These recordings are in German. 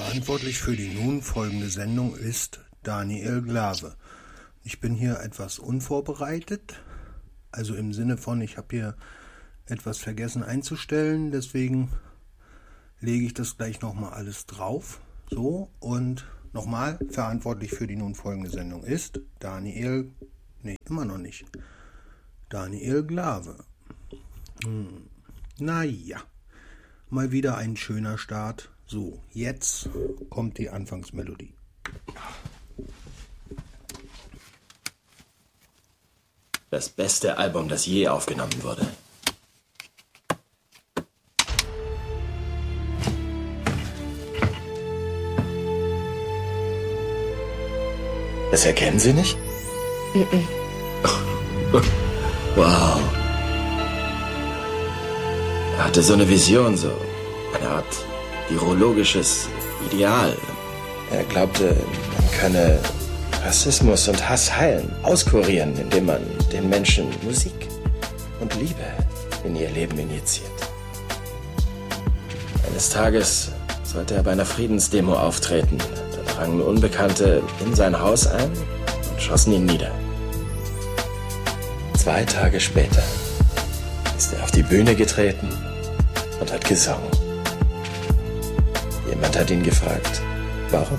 Verantwortlich für die nun folgende Sendung ist Daniel Glawe. Ich bin hier etwas unvorbereitet, also im Sinne von, ich habe hier etwas vergessen einzustellen, deswegen lege ich das gleich nochmal alles drauf. So, und nochmal, verantwortlich für die nun folgende Sendung ist Daniel Glawe. Naja, mal wieder ein schöner Start. So, jetzt kommt die Anfangsmelodie. Das beste Album, das je aufgenommen wurde. Das erkennen Sie nicht? Wow. Er hatte so eine Vision, so eine Art virologisches Ideal. Er glaubte, man könne Rassismus und Hass heilen, auskurieren, indem man den Menschen Musik und Liebe in ihr Leben injiziert. Eines Tages sollte er bei einer Friedensdemo auftreten. Da drangen Unbekannte in sein Haus ein und schossen ihn nieder. 2 Tage später ist er auf die Bühne getreten und hat gesungen. Jemand hat ihn gefragt, warum?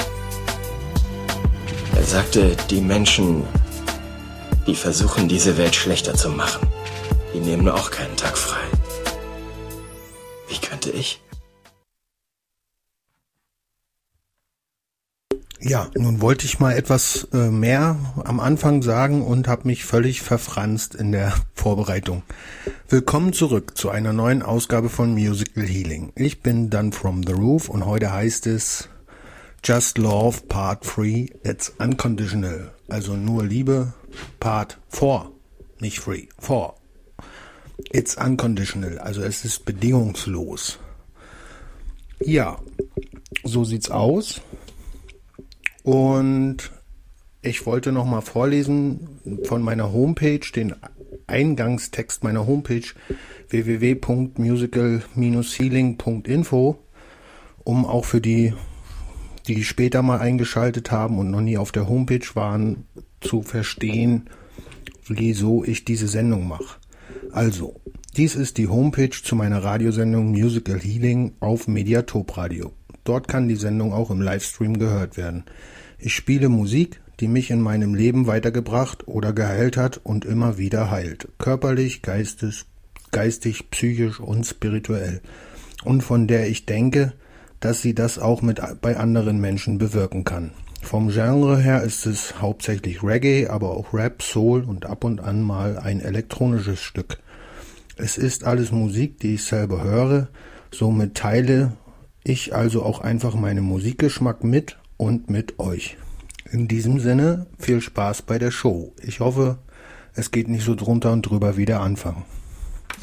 Er sagte, die Menschen, die versuchen, diese Welt schlechter zu machen, die nehmen auch keinen Tag frei. Wie könnte ich? Ja, nun wollte ich mal etwas mehr am Anfang sagen und habe mich völlig verfranst in der Vorbereitung. Willkommen zurück zu einer neuen Ausgabe von Musical Healing. Ich bin Done from the Roof und heute heißt es Just Love Part 3, It's Unconditional. Also nur Liebe, Part 4, nicht 3, 4. It's Unconditional, also es ist bedingungslos. Ja, so sieht's aus. Und ich wollte nochmal vorlesen von meiner Homepage, den Eingangstext meiner Homepage www.musical-healing.info, um auch für die später mal eingeschaltet haben und noch nie auf der Homepage waren, zu verstehen, wieso ich diese Sendung mache. Also, dies ist die Homepage zu meiner Radiosendung Musical Healing auf Mediatop Radio. Dort kann die Sendung auch im Livestream gehört werden. Ich spiele Musik, die mich in meinem Leben weitergebracht oder geheilt hat und immer wieder heilt. Körperlich, geistig, psychisch und spirituell. Und von der ich denke, dass sie das auch bei anderen Menschen bewirken kann. Vom Genre her ist es hauptsächlich Reggae, aber auch Rap, Soul und ab und an mal ein elektronisches Stück. Es ist alles Musik, die ich selber höre, somit teile ich also auch einfach meinen Musikgeschmack mit und mit euch. In diesem Sinne, viel Spaß bei der Show. Ich hoffe, es geht nicht so drunter und drüber wie der Anfang.